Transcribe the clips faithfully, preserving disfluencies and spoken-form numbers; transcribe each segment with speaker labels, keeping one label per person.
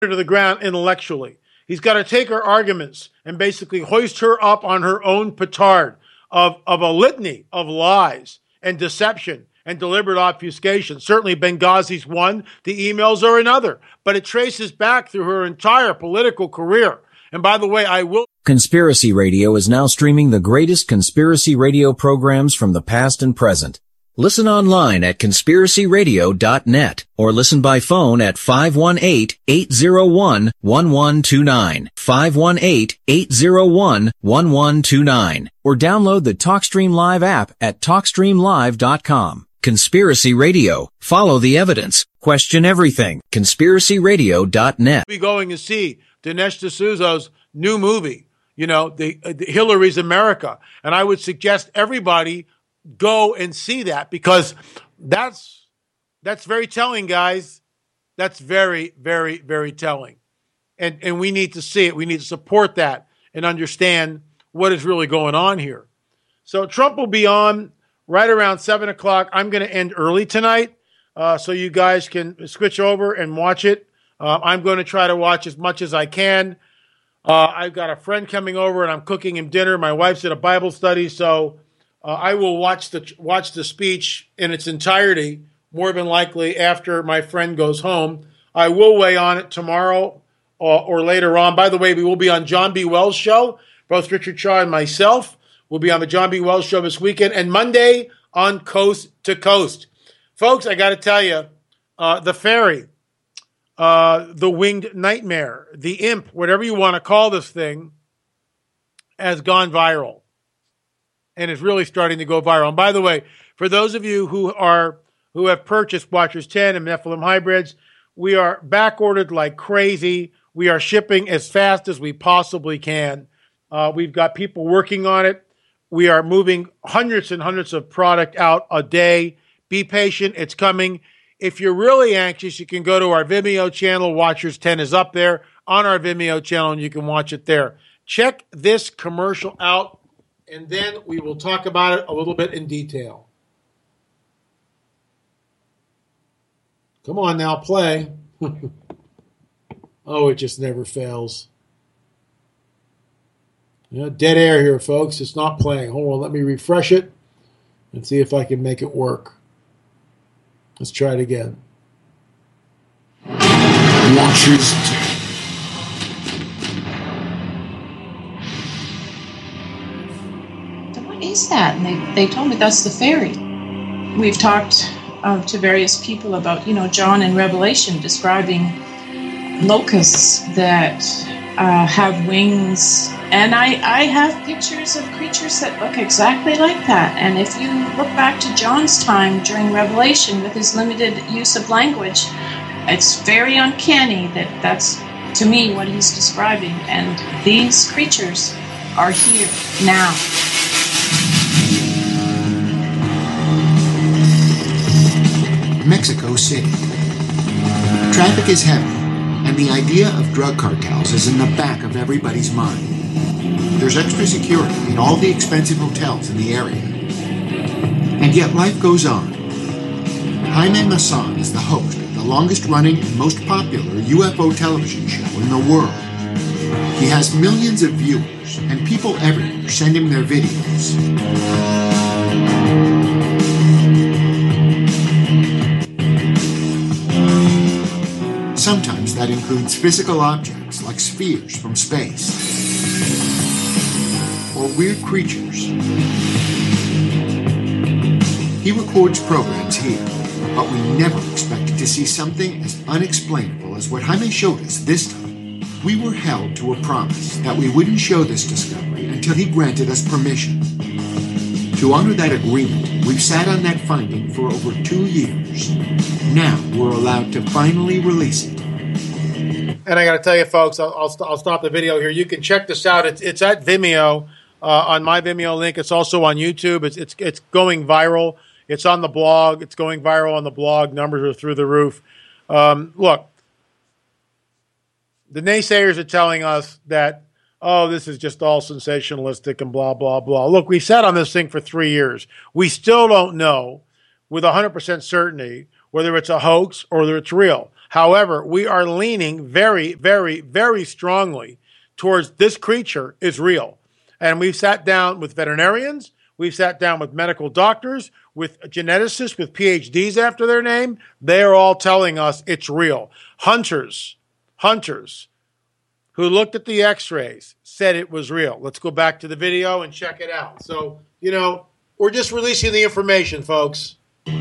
Speaker 1: her to the ground intellectually. He's got to take her arguments and basically hoist her up on her own petard of, of a litany of lies and deception and deliberate obfuscation. Certainly Benghazi's one, the emails are another, but it traces back through her entire political career. And by the way, I will...
Speaker 2: Conspiracy Radio is now streaming the greatest conspiracy radio programs from the past and present. Listen online at conspiracy radio dot net or listen by phone at five one eight, eight zero one, one one two nine, five one eight, eight zero one, one one two nine, or download the TalkStream Live app at talk stream live dot com. Conspiracy Radio. Follow the evidence. Question everything. conspiracy radio dot net.
Speaker 1: Be going to see Dinesh D'Souza's new movie, you know, the, the Hillary's America. And I would suggest everybody go and see that, because that's that's very telling, guys. That's very, very, very telling. And and we need to see it. We need to support that and understand what is really going on here. So Trump will be on right around seven o'clock. I'm going to end early tonight, uh, so you guys can switch over and watch it. Uh, I'm going to try to watch as much as I can. Uh, I've got a friend coming over, and I'm cooking him dinner. My wife's at a Bible study, so uh, I will watch the watch the speech in its entirety, more than likely after my friend goes home. I will weigh on it tomorrow or, or later on. By the way, we will be on John B. Wells' show. Both Richard Shaw and myself will be on the John B. Wells show this weekend, and Monday on Coast to Coast. Folks, I got to tell you, uh, the fairy, uh, the winged nightmare, the imp, whatever you want to call this thing, has gone viral and is really starting to go viral. And by the way, for those of you who are who have purchased Watchers ten and Nephilim hybrids, we are back ordered like crazy. We are shipping as fast as we possibly can. Uh, we've got people working on it. We are moving hundreds and hundreds of product out a day. Be patient. It's coming. If you're really anxious, you can go to our Vimeo channel. Watchers ten is up there on our Vimeo channel, and you can watch it there. Check this commercial out, and then we will talk about it a little bit in detail. Come on now, play. Oh, it just never fails. You know, dead air here, folks. It's not playing. Hold on, let me refresh it and see if I can make it work. Let's try it again.
Speaker 3: Watchers.
Speaker 4: So what is that? And they, they told me that's the fairy. We've talked uh, to various people about, you know, John in Revelation describing locusts that uh, have wings. And I, I have pictures of creatures that look exactly like that. And if you look back to John's time during Revelation with his limited use of language, it's very uncanny that that's, to me, what he's describing. And these creatures are here now.
Speaker 3: Mexico City. Traffic is heavy, and the idea of drug cartels is in the back of everybody's mind. There's extra security in all the expensive hotels in the area. And yet life goes on. Jaime Maussan is the host of the longest-running and most popular U F O television show in the world. He has millions of viewers, and people everywhere send him their videos. Sometimes that includes physical objects like spheres from space, or weird creatures. He records programs here, but we never expected to see something as unexplainable as what Jaime showed us this time. We were held to a promise that we wouldn't show this discovery until he granted us permission. To honor that agreement, we've sat on that finding for over two years. Now we're allowed to finally release it.
Speaker 1: And I got to tell you, folks, I'll, I'll, I'll stop the video here. You can check this out. It's, it's at Vimeo, uh, on my Vimeo link. It's also on YouTube. It's, it's, it's going viral. It's on the blog. It's going viral on the blog. Numbers are through the roof. Um, look, the naysayers are telling us that, oh, this is just all sensationalistic and blah, blah, blah. Look, we sat on this thing for three years. We still don't know with one hundred percent certainty whether it's a hoax or whether it's real. However, we are leaning very, very, very strongly towards this creature is real. And we've sat down with veterinarians, we've sat down with medical doctors, with geneticists with P H Ds after their name. They are all telling us it's real. Hunters, hunters who looked at the x-rays said it was real. Let's go back to the video and check it out. So, you know, we're just releasing the information, folks.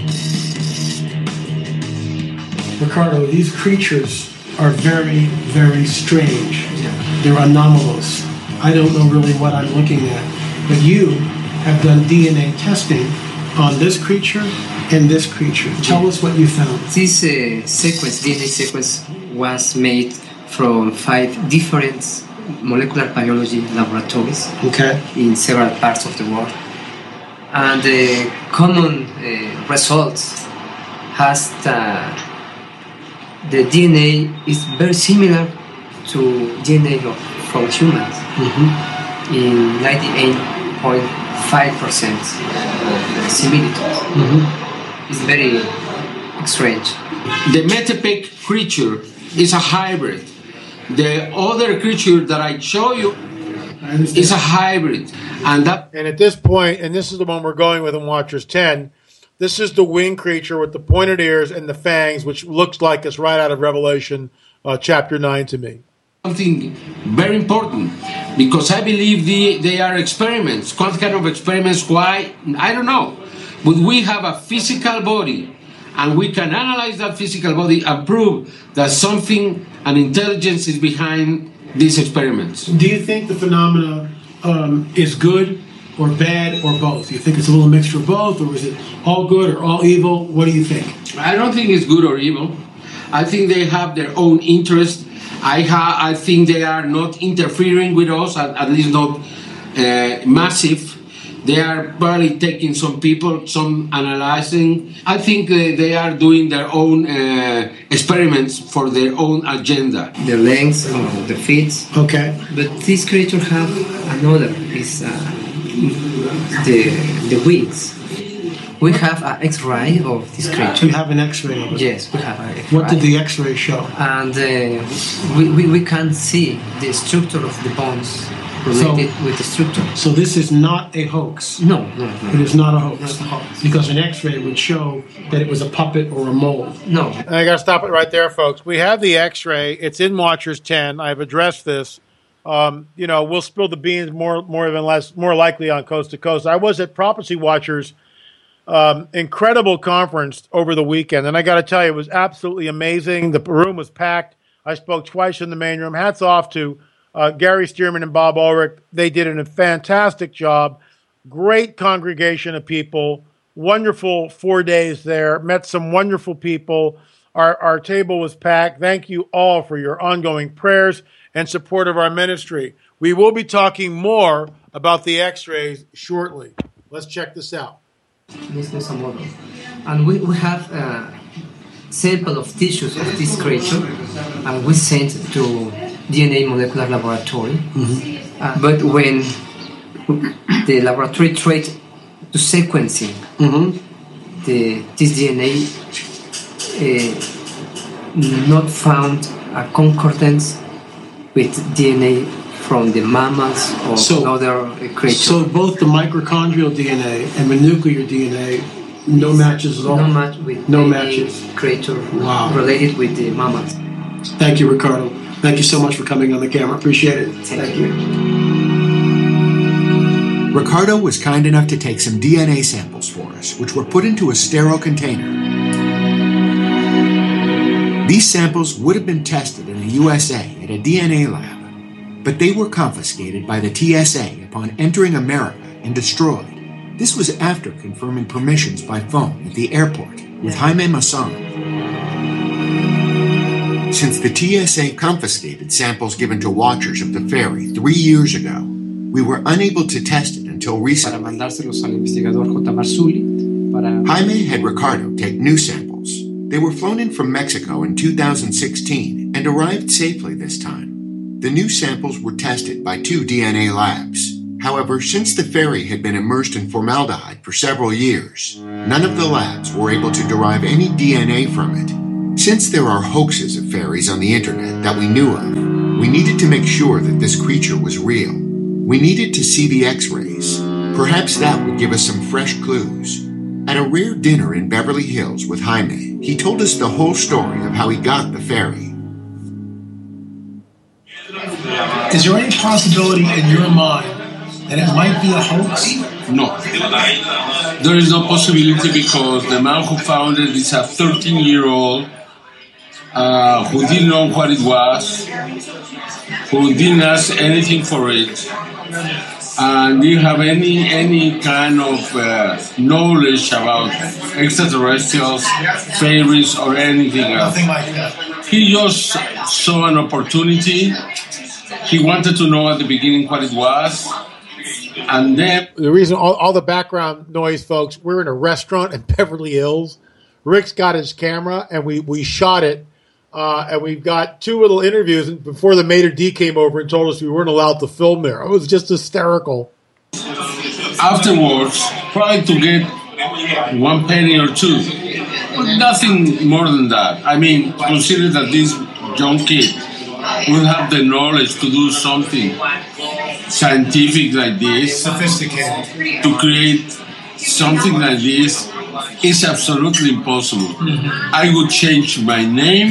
Speaker 5: Ricardo, these creatures are very, very strange. They're anomalous. I don't know really what I'm looking at. But you have done D N A testing on this creature and this creature. Tell us what you found.
Speaker 6: This uh, sequence, D N A sequence, was made from five different molecular biology laboratories
Speaker 5: Okay.
Speaker 6: in several parts of the world. And the common uh, results has that the D N A is very similar to D N A of, from humans
Speaker 5: Mm-hmm.
Speaker 6: in ninety-eight point five percent similitude.
Speaker 5: Mm-hmm.
Speaker 6: It's very strange.
Speaker 7: The Metepec creature is a hybrid. The other creature that I show you is a hybrid. And that
Speaker 1: And at this point, and this is the one we're going with in Watchers ten, this is the winged creature with the pointed ears and the fangs, which looks like it's right out of Revelation uh, chapter nine to me.
Speaker 7: something very important, because I believe the, they are experiments. What kind of experiments? Why? I don't know. But we have a physical body, and we can analyze that physical body and prove that something, an intelligence is behind these experiments.
Speaker 5: Do you think the phenomena um, is good or bad or both? You think it's a little mixture of both, or is it all good or all evil? What do you think?
Speaker 7: I don't think it's good or evil. I think they have their own interest. I ha- I think they are not interfering with us, at, at least not uh, massive. They are barely taking some people, some analyzing. I think uh, they are doing their own uh, experiments for their own agenda.
Speaker 6: The legs, uh, the feet.
Speaker 5: Okay.
Speaker 6: But this creature have another, is uh, the the wings. We have an X-ray of this
Speaker 5: You
Speaker 6: creature.
Speaker 5: have an X-ray of it.
Speaker 6: Yes, we have an X-ray.
Speaker 5: What did the X-ray show?
Speaker 6: And uh, we, we, we can see the structure of the bones related
Speaker 5: So-
Speaker 6: with the structure.
Speaker 5: So this is not a hoax.
Speaker 6: No, no,
Speaker 5: It
Speaker 6: no.
Speaker 5: is not a hoax.
Speaker 6: Not a hoax.
Speaker 5: Because an X-ray would show that it was a puppet or a mold.
Speaker 6: No.
Speaker 1: And I got to stop it right there, folks. We have the x-ray. It's in Watchers ten. I've addressed this. Um, you know, we'll spill the beans more more than less, more likely on Coast to Coast. I was at Prophecy Watchers, um, incredible conference over the weekend. And I got to tell you, it was absolutely amazing. The room was packed. I spoke twice in the main room. Hats off to uh, Gary Stearman and Bob Ulrich. They did a fantastic job. Great congregation of people. Wonderful four days there. Met some wonderful people. Our, our table was packed. Thank you all for your ongoing prayers and support of our ministry. We will be talking more about the x-rays shortly. Let's check this out.
Speaker 6: This is a model. And we, we have a sample of tissues of this creature, and we sent to D N A molecular laboratory. Mm-hmm. Uh, but when the laboratory tried to sequencing
Speaker 5: Mm-hmm.
Speaker 6: the, this D N A, uh, not found a concordance with D N A from the mammals or
Speaker 5: So-
Speaker 6: other uh, creatures.
Speaker 5: So both the mitochondrial D N A and the nuclear D N A, no matches at all?
Speaker 6: no match with
Speaker 5: No
Speaker 6: any
Speaker 5: matches.
Speaker 6: creature
Speaker 5: Wow.
Speaker 6: related with the mammals.
Speaker 5: Thank you, Ricardo. Thank you so much for coming on the camera. Appreciate it.
Speaker 6: Thank you.
Speaker 3: Ricardo was kind enough to take some D N A samples for us, which were put into a sterile container. These samples would have been tested in the U S A at a D N A lab, but they were confiscated by the T S A upon entering America and destroyed. This was after confirming permissions by phone at the airport with Jaime Maussan. Since the T S A confiscated samples given to watchers of the ferry three years ago, we were unable to test it until
Speaker 6: Para
Speaker 3: recently.
Speaker 6: mandárselos al investigador J. Marzulli para
Speaker 3: Jaime had Ricardo take new samples. They were flown in from Mexico in two thousand sixteen and arrived safely this time. The new samples were tested by two D N A labs. However, since the ferry had been immersed in formaldehyde for several years, none of the labs were able to derive any D N A from it. Since there are hoaxes of fairies on the internet that we knew of, we needed to make sure that this creature was real. We needed to see the x-rays. Perhaps that would give us some fresh clues. At a rare dinner in Beverly Hills with Jaime, he told us the whole story of how he got the fairy.
Speaker 5: Is there any possibility in your mind that it might be a hoax?
Speaker 7: No. There is no possibility because the man who found it is a thirteen-year-old uh, who didn't know what it was, who didn't ask anything for it, and didn't have any any kind of uh, knowledge about extraterrestrials, fairies, or anything else.
Speaker 5: Nothing like that.
Speaker 7: He just saw an opportunity. He wanted to know at the beginning what it was, and then...
Speaker 1: The reason, all, all the background noise, folks, we're in a restaurant in Beverly Hills. Rick's got his camera, and we, we shot it, uh, and we've got two little interviews before the maitre d' came over and told us we weren't allowed to film there. It was just hysterical.
Speaker 7: Afterwards, trying to get one penny or two, but nothing more than that. I mean, consider that this young kid will have the knowledge to do something scientific like this,
Speaker 5: Sophisticated.
Speaker 7: to create something like this is absolutely impossible. Mm-hmm. I would change my name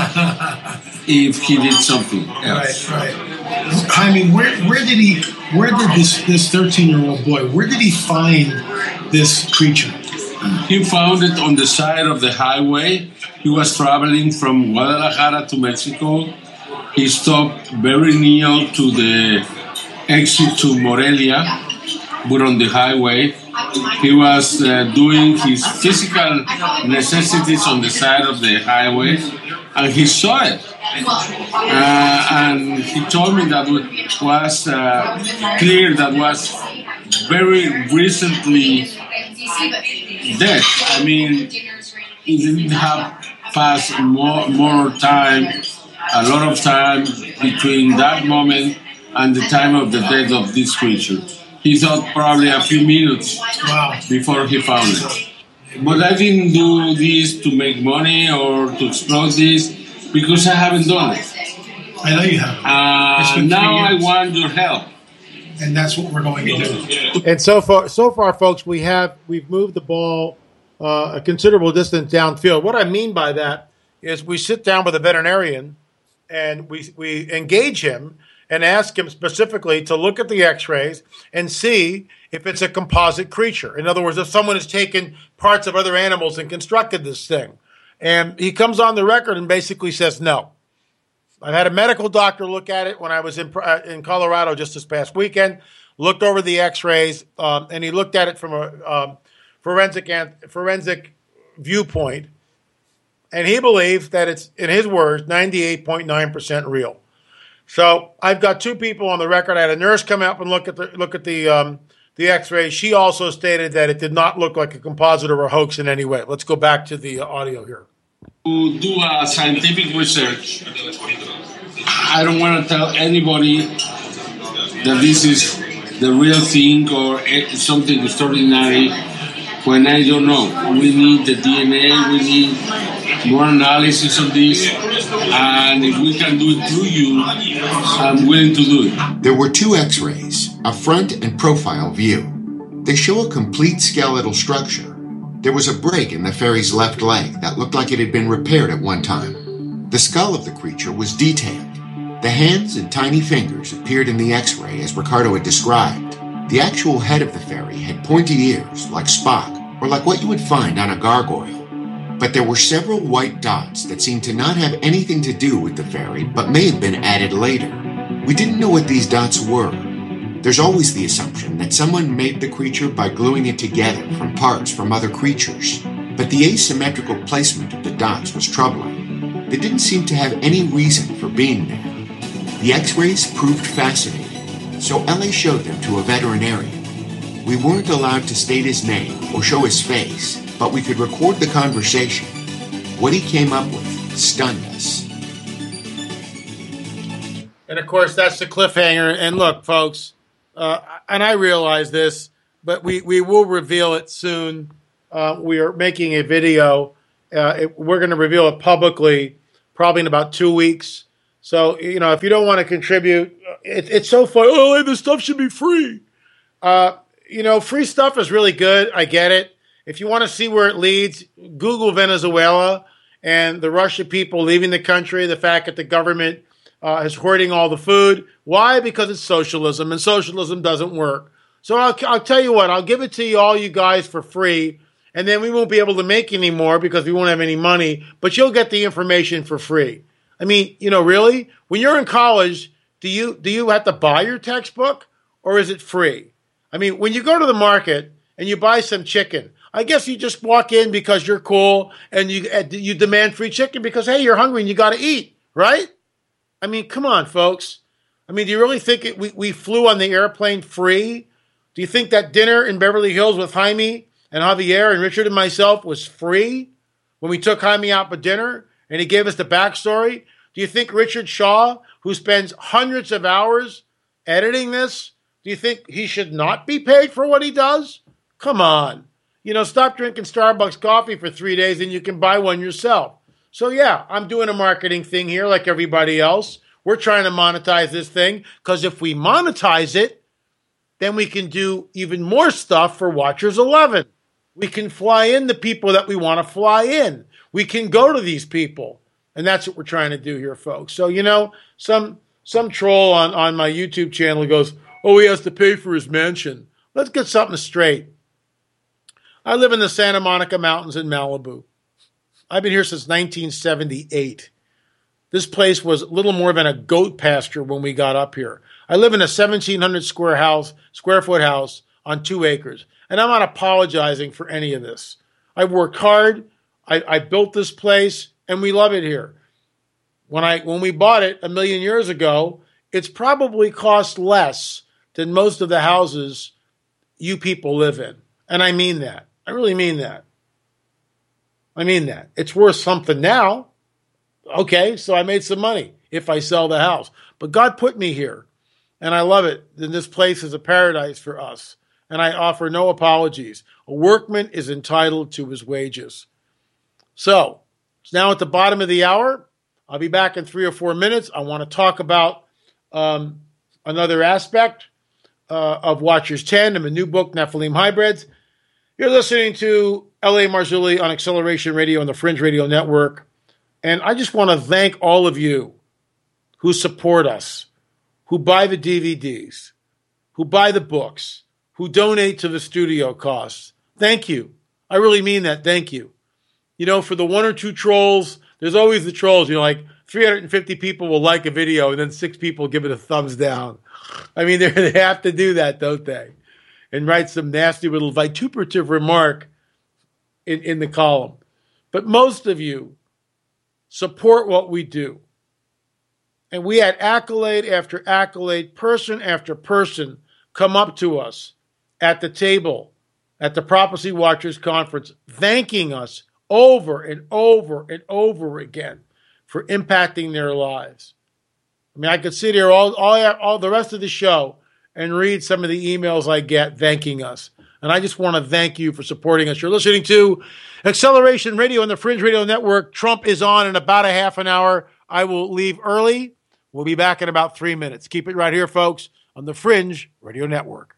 Speaker 7: if he did something else.
Speaker 5: Right, right. I mean, where where did he? Where did this this thirteen-year-old boy? Where did he find this creature?
Speaker 7: He found it on the side of the highway. He was traveling from Guadalajara to Mexico. He stopped very near to the exit to Morelia, but on the highway. He was uh, doing his physical necessities on the side of the highway, and he saw it. Uh, and he told me that it was uh, clear that was very recently dead. I mean, he didn't have passed more, more time, a lot of time between that moment and the time of the death of this creature. He thought probably a few minutes
Speaker 5: wow.
Speaker 7: before he found it. But I didn't do this to make money or to explore this because I haven't done it.
Speaker 5: I know you haven't.
Speaker 7: Uh, now I want your help.
Speaker 5: And that's what we're going to do.
Speaker 1: And so far, so far, folks, we have we've moved the ball uh, a considerable distance downfield. What I mean by that is we sit down with a veterinarian and we we engage him and ask him specifically to look at the x-rays and see if it's a composite creature. In other words, if someone has taken parts of other animals and constructed this thing. And he comes on the record and basically says no. I've had a medical doctor look at it when I was in uh, in Colorado just this past weekend, looked over the x-rays, um, and he looked at it from a um, forensic forensic viewpoint, and he believes that it's, in his words, ninety-eight point nine percent real. So I've got two people on the record. I had a nurse come up and look at the look at the um, the x-rays. She also stated that it did not look like a composite or a hoax in any way. Let's go back to the audio here.
Speaker 7: To do a scientific research, I don't want to tell anybody that this is the real thing or something extraordinary when I don't know. We need the D N A, we need more analysis of this, and if we can do it through you, I'm willing to do it.
Speaker 3: There were two x-rays, a front and profile view. They show a complete skeletal structure. There was a break in the fairy's left leg that looked like it had been repaired at one time. The skull of the creature was detailed. The hands and tiny fingers appeared in the x-ray as Ricardo had described. The actual head of the fairy had pointy ears, like Spock, or like what you would find on a gargoyle. But there were several white dots that seemed to not have anything to do with the fairy, but may have been added later. We didn't know what these dots were. There's always the assumption that someone made the creature by gluing it together from parts from other creatures. But the asymmetrical placement of the dots was troubling. They didn't seem to have any reason for being there. The x-rays proved fascinating, so L A showed them to a veterinarian. We weren't allowed to state his name or show his face, but we could record the conversation. What he came up with stunned us.
Speaker 1: And, of course, that's the cliffhanger. And, look, folks, uh, and I realize this, but we, we will reveal it soon. Uh, we are making a video, Uh, it, we're going to reveal it publicly probably in about two weeks. So, you know, if you don't want to contribute, it, it's so fun. Oh, this stuff should be free. Uh, you know, free stuff is really good. I get it. If you want to see where it leads, Google Venezuela and the Russian people leaving the country, the fact that the government uh, is hoarding all the food. Why? Because it's socialism, and socialism doesn't work. So I'll, I'll tell you what, I'll give it to you, all you guys, for free, and then we won't be able to make any more because we won't have any money, but you'll get the information for free. I mean, you know, really? When you're in college, do you do you have to buy your textbook, or is it free? I mean, when you go to the market and you buy some chicken, I guess you just walk in because you're cool and you you demand free chicken because, hey, you're hungry and you got to eat, right? I mean, come on, folks. I mean, do you really think it, we, we flew on the airplane free? Do you think that dinner in Beverly Hills with Jaime and Javier and Richard and myself was free when we took Jaime out for dinner and he gave us the backstory? Do you think Richard Shaw, who spends hundreds of hours editing this, do you think he should not be paid for what he does? Come on. You know, stop drinking Starbucks coffee for three days and you can buy one yourself. So yeah, I'm doing a marketing thing here like everybody else. We're trying to monetize this thing because if we monetize it, then we can do even more stuff for Watchers eleven. We can fly in the people that we want to fly in. We can go to these people. And that's what we're trying to do here, folks. So, you know, some some troll on, on my YouTube channel goes, oh, he has to pay for his mansion. Let's get something straight. I live in the Santa Monica Mountains in Malibu. I've been here since nineteen seventy-eight. This place was little more than a goat pasture when we got up here. I live in a seventeen hundred square house, square foot house on two acres. And I'm not apologizing for any of this. I've worked hard. I, I built this place, and we love it here. When I when we bought it a million years ago, it's probably cost less than most of the houses you people live in. And I mean that. I really mean that. I mean that. It's worth something now. Okay, so I made some money if I sell the house. But God put me here, and I love it. And this place is a paradise for us. And I offer no apologies. A workman is entitled to his wages. So, it's now at the bottom of the hour. I'll be back in three or four minutes. I want to talk about um, another aspect uh, of Watchers ten and my new book, Nephilim Hybrids. You're listening to L A Marzulli on Acceleration Radio and the Fringe Radio Network. And I just want to thank all of you who support us, who buy the D V Ds, who buy the books, who donate to the studio costs. Thank you. I really mean that. Thank you. You know, for the one or two trolls, there's always the trolls. You know, like three hundred fifty people will like a video and then six people give it a thumbs down. I mean, they have to do that, don't they? And write some nasty little vituperative remark in, in the column. But most of you support what we do. And we had accolade after accolade, person after person come up to us at the table at the Prophecy Watchers Conference, thanking us over and over and over again for impacting their lives. I mean, I could sit here all, all, all the rest of the show and read some of the emails I get thanking us. And I just want to thank you for supporting us. You're listening to Acceleration Radio and the Fringe Radio Network. Trump is on in about a half an hour. I will leave early. We'll be back in about three minutes. Keep it right here, folks, on the Fringe Radio Network.